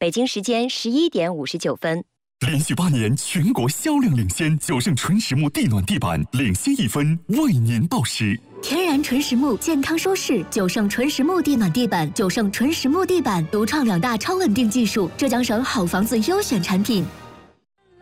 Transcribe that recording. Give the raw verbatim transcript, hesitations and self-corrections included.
北京时间十一点五十九分。 连续八年全国销量领先，九盛纯实木地暖地板领先一分，为您报时。 天然纯实木，健康舒适。九盛纯实木地暖地板，九盛纯实木地板独创两大超稳定技术，浙江省好房子优选产品。